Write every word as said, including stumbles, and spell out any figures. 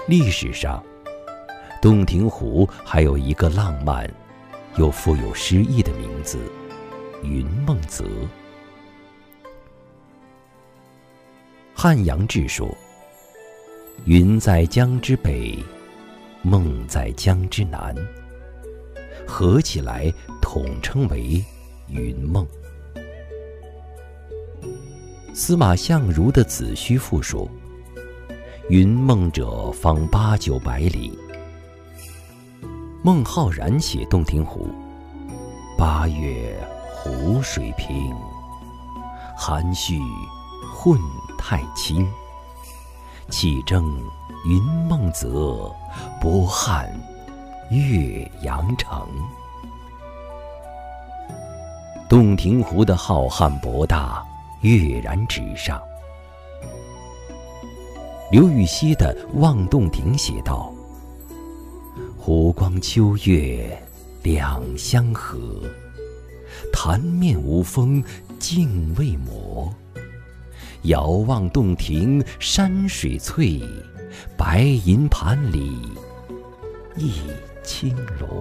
历史上，洞庭湖还有一个浪漫又富有诗意的名字——云梦泽。汉阳志说：“云在江之北，梦在江之南，合起来统称为云梦。”司马相如的《子虚赋》说：“云梦者方八九百里。”孟浩然写洞庭湖：“八月湖水平，含蓄混太清。气蒸云梦泽，波撼岳阳城。”洞庭湖的浩瀚博大跃然纸上。刘禹锡的《望洞庭》写道：“湖光秋月两相和，潭面无风镜未磨。遥望洞庭山水翠，白银盘里一青螺。”